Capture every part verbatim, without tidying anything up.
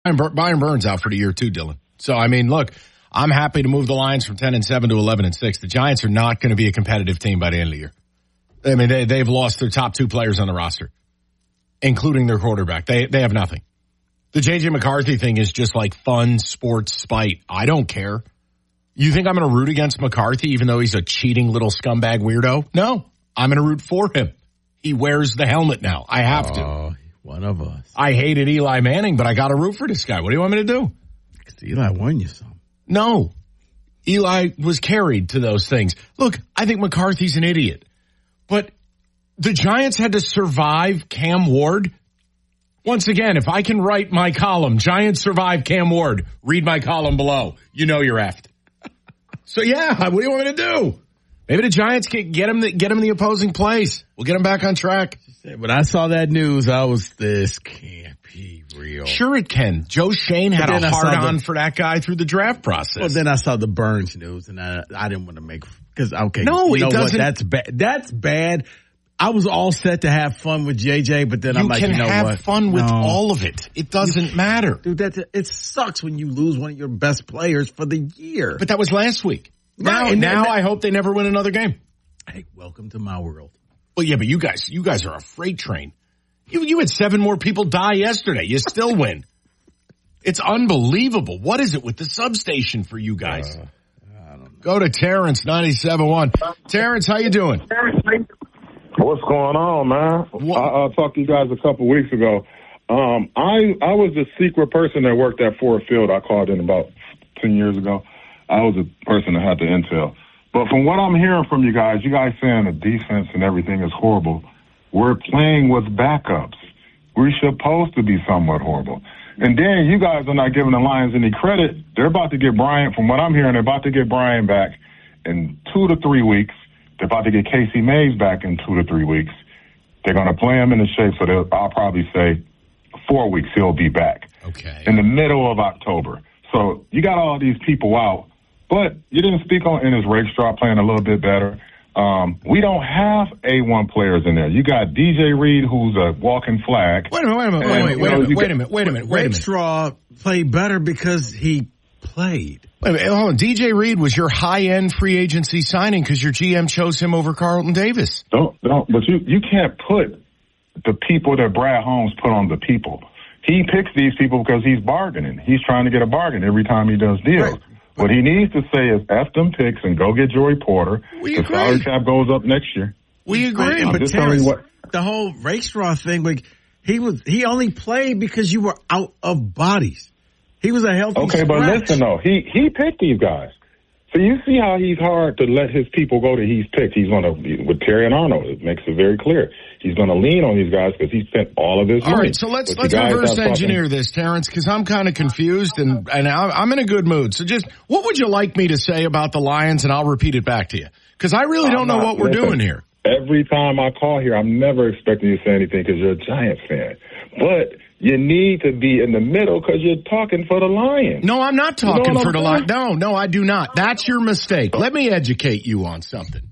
Byron Burns out for the year too, Dylan. So, I mean, look, I'm happy to move the Lions from ten and seven to eleven and six. The Giants are not going to be a competitive team by the end of the year. I mean, they, they've lost their top two players on the roster, including their quarterback. They, they have nothing. The J J McCarthy thing is just like fun sports spite. I don't care. You think I'm going to root against McCarthy even though he's a cheating little scumbag weirdo? No, I'm going to root for him. He wears the helmet now. I have to. Oh, one of us. I hated Eli Manning, but I got to root for this guy. What do you want me to do? Because Eli won you some. No. Eli was carried to those things. Look, I think McCarthy's an idiot. But the Giants had to survive Cam Ward. Once again, if I can write my column, Giants survive Cam Ward, read my column below. You know you're effed. So, yeah, what do you want me to do? Maybe the Giants can get him the, get him in the opposing place. We'll get him back on track. When I saw that news, I was, this can't be real. Sure it can. Joe Shane had a hard-on for that guy through the draft process. Well, then I saw the Burns news, and I, I didn't want to make, because, okay. No, you know it doesn't. What? That's bad. That's bad. I was all set to have fun with J J, but then you I'm like, you know what? You can have fun with no. all of it. It doesn't you, matter. Dude, that's, it sucks when you lose one of your best players for the year. But that was last week. Now, right, now that, I hope they never win another game. Hey, welcome to my world. Well, yeah, but you guys, you guys are a freight train. You, you had seven more people die yesterday. You still win. It's unbelievable. What is it with the substation for you guys? Uh, I don't know. Go to Terrence ninety-seven point one. Terrence, how you doing? What's going on, man? What? I uh, talked to you guys a couple weeks ago. Um, I I was a secret person that worked at Ford Field. I called in about ten years ago. I was a person that had the intel. But from what I'm hearing from you guys, you guys saying the defense and everything is horrible. We're playing with backups. We're supposed to be somewhat horrible. And then you guys are not giving the Lions any credit. They're about to get Brian, from what I'm hearing, they're about to get Brian back in two to three weeks. They're about to get Casey Mays back in two to three weeks. They're going to play him in the shape, so I'll probably say four weeks he'll be back. Okay. In the middle of October. So you got all these people out. But you didn't speak on Ennis Rakestraw playing a little bit better. Um, we don't have A one players in there. You got D J Reed, who's a walking flag. Wait a minute, wait a minute, wait, wait, wait, a minute, wait a minute, wait a minute, wait a minute. Rakestraw played better because he played. Wait a minute, hold on. D J Reed was your high-end free agency signing because your G M chose him over Carlton Davis. Don't, don't, but you, you can't put the people that Brad Holmes put on the people. He picks these people because he's bargaining. He's trying to get a bargain every time he does deals. Right. What he needs to say is F them picks and go get Joey Porter. We the agree. salary cap goes up next year. We agree. But Terrence, what, the whole Rakestraw thing, like he was, he only played because you were out of bodies. He was a healthy Okay, scratch. But listen though, he he picked these guys. So you see how he's hard to let his people go that he's picked. He's going to, with Terry and Arnold, it makes it very clear. He's going to lean on these guys because he spent all of his money. All right, so let's let's reverse engineer this, Terrence, because I'm kind of confused and, and I'm in a good mood. So just, what would you like me to say about the Lions, and I'll repeat it back to you? Because I really don't know what we're doing here. Every time I call here, I'm never expecting you to say anything because you're a Giants fan. But you need to be in the middle because you're talking for the Lions. No, I'm not talking you know for the Lions. No, no, I do not. That's your mistake. Let me educate you on something.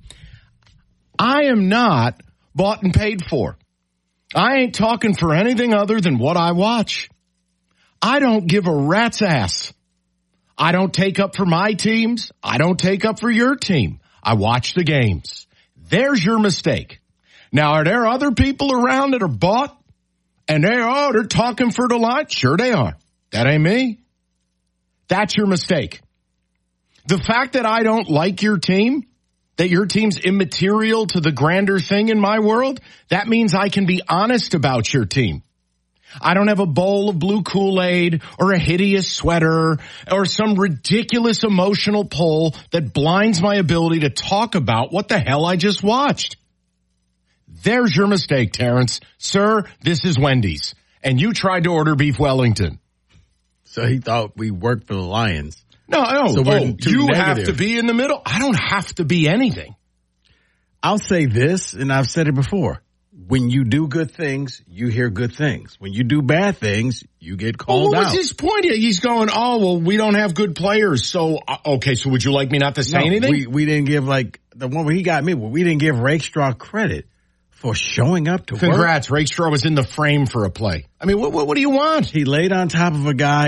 I am not bought and paid for. I ain't talking for anything other than what I watch. I don't give a rat's ass. I don't take up for my teams. I don't take up for your team. I watch the games. There's your mistake. Now, are there other people around that are bought? And they are, they're talking for the line? Sure they are. That ain't me. That's your mistake. The fact that I don't like your team, that your team's immaterial to the grander thing in my world, that means I can be honest about your team. I don't have a bowl of blue Kool-Aid or a hideous sweater or some ridiculous emotional pull that blinds my ability to talk about what the hell I just watched. There's your mistake, Terrence. Sir, this is Wendy's. And you tried to order beef Wellington. So he thought we worked for the Lions. No, no. So oh, you negative. have to be in the middle. I don't have to be anything. I'll say this, and I've said it before. When you do good things, you hear good things. When you do bad things, you get called well, what out. What was his point? He's going, oh, well, we don't have good players. So, uh, okay, so would you like me not to say no, anything? We, we didn't give, like, the one where he got me, well, we didn't give Rakestraw credit For showing up to Congrats, work. Rakestraw was in the frame for a play. I mean, what, what, what do you want? He laid on top of a guy